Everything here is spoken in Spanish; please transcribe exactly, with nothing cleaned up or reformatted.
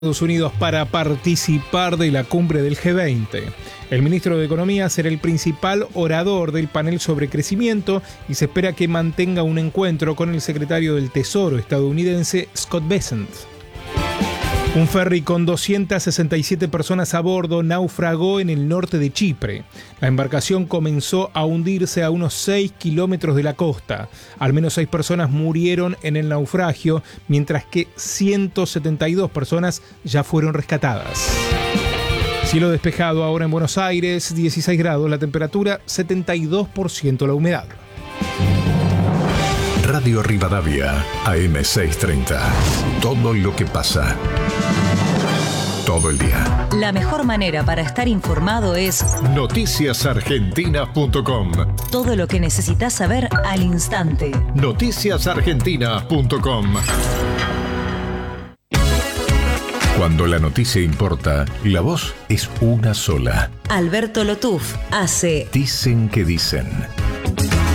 Estados Unidos para participar de la cumbre del G veinte. El ministro de Economía será el principal orador del panel sobre crecimiento y se espera que mantenga un encuentro con el secretario del Tesoro estadounidense Scott Bessent. Un ferry con doscientas sesenta y siete personas a bordo naufragó en el norte de Chipre. La embarcación comenzó a hundirse a unos seis kilómetros de la costa. Al menos seis personas murieron en el naufragio, mientras que ciento setenta y dos personas ya fueron rescatadas. Cielo despejado ahora en Buenos Aires, dieciséis grados la temperatura, setenta y dos por ciento la humedad. Radio Rivadavia, A M seiscientos treinta. Todo lo que pasa. Todo el día. La mejor manera para estar informado es noticias argentinas punto com. Todo lo que necesitas saber al instante. noticias argentinas punto com. Cuando la noticia importa, la voz es una sola. Alberto Lotuf hace Dicen que dicen.